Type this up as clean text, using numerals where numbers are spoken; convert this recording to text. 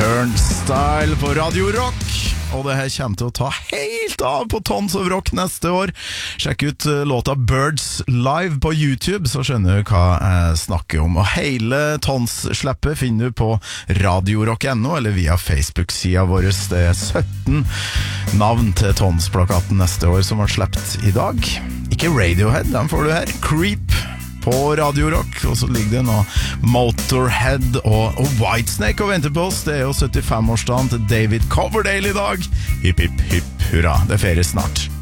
Turnstile på Radio Rock. Og det her kommer til å ta helt av på Tons of Rock neste år. Sjekk ut låta Birds live på YouTube, så skjønner du hva jeg snakker om. Og hele Tons-slippet finner du på radiorock.no eller via Facebook-sida vår. Det er 17 navn til Tons-plakaten neste år som har sluppet i dag. Ikke Radiohead, den får du her. Creep på Radio Rock, og så ligger det nå Motorhead og Whitesnake og venter på oss. Det er jo 75-årsdagen til David Coverdale i dag. Hipp, hipp, hipp, hurra, det er ferie snart.